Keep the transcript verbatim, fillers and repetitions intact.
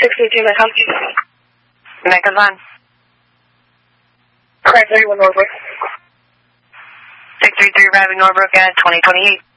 six three two, Mecca. Mecca's on. Correct, thirty-one Norbrook. six three three, arriving Norbrook at twenty twenty-eight.